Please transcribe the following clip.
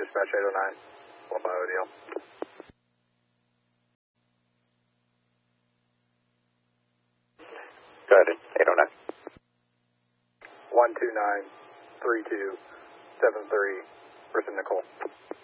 dispatch 809. 1 by ODL. Go ahead, 809. 1293273, Person Nicole.